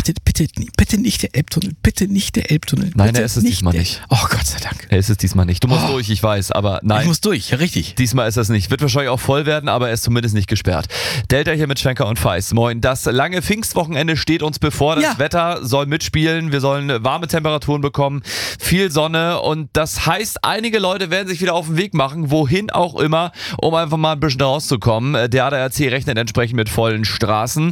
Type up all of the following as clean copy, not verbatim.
bitte nicht der Elbtunnel. Bitte nicht der Elbtunnel. Nein, bitte er ist es diesmal nicht. Oh Gott sei Dank. Er ist es diesmal nicht. Du musst durch, ich weiß, aber nein. Ich muss durch, ja richtig. Diesmal ist es nicht. Wird wahrscheinlich auch voll werden, aber er ist zumindest nicht gesperrt. Delta hier mit Schwenker und Feist. Moin. Das lange Pfingstwochenende steht uns bevor. Das Wetter soll mitspielen. Wir sollen warme Temperaturen bekommen. Viel Sonne. Und das heißt, einige Leute werden sich wieder auf den Weg machen, wohin auch immer, um einfach mal ein bisschen rauszukommen. Der ADAC rechnet entsprechend mit vollen Straßen.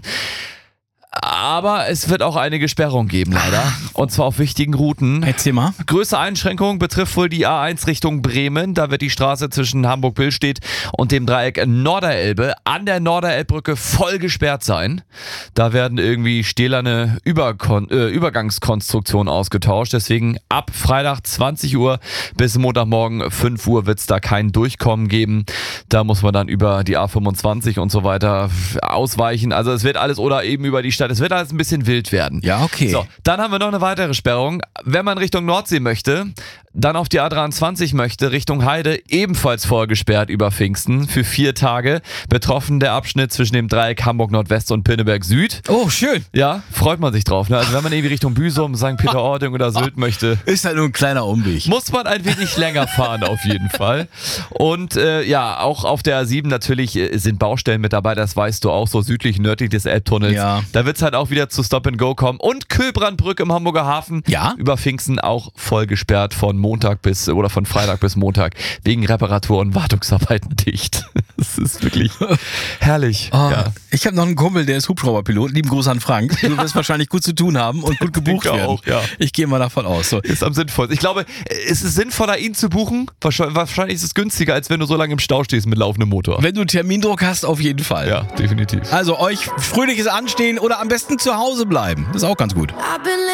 Aber es wird auch einige Sperrungen geben, leider. Und zwar auf wichtigen Routen. Erzähl mal. Größte Einschränkung betrifft wohl die A1 Richtung Bremen. Da wird die Straße zwischen Hamburg-Billstedt und dem Dreieck Norderelbe an der Norderelbbrücke voll gesperrt sein. Da werden irgendwie stählerne Übergangskonstruktionen ausgetauscht. Deswegen ab Freitag 20 Uhr bis Montagmorgen 5 Uhr wird es da kein Durchkommen geben. Da muss man dann über die A25 und so weiter ausweichen. Also es wird alles oder eben über die Stadt. Es wird alles ein bisschen wild werden. Ja, okay. So, dann haben wir noch eine weitere Sperrung. Wenn man Richtung Nordsee möchte, dann auf die A23 möchte, Richtung Heide, ebenfalls voll gesperrt über Pfingsten für 4 Tage. Betroffen der Abschnitt zwischen dem Dreieck Hamburg-Nordwest und Pinneberg Süd. Oh, schön. Ja, freut man sich drauf. Ne? Also wenn man irgendwie Richtung Büsum, St. Peter-Ording oder Sylt möchte, Ist halt nur ein kleiner Umweg. muss man ein wenig länger fahren auf jeden Fall. Und auch auf der A7 natürlich sind Baustellen mit dabei, das weißt du auch, so südlich, nördlich des Elbtunnels. Ja. Da wird es halt auch wieder zu Stop and Go kommen. Und Köbrandbrück im Hamburger Hafen über Pfingsten auch voll gesperrt von Freitag bis Montag wegen Reparatur- und Wartungsarbeiten dicht. Das ist wirklich herrlich. Ja. Ich habe noch einen Kumpel, der ist Hubschrauberpilot. Lieben Gruß an Frank. Du wirst wahrscheinlich gut zu tun haben und gut gebucht werden. Auch, ja. Ich gehe mal davon aus. So. Ist am sinnvollsten. Ich glaube, es ist sinnvoller, ihn zu buchen. Wahrscheinlich ist es günstiger, als wenn du so lange im Stau stehst mit laufendem Motor. Wenn du Termindruck hast, auf jeden Fall. Ja, definitiv. Also euch fröhliches Anstehen oder am besten zu Hause bleiben. Das ist auch ganz gut.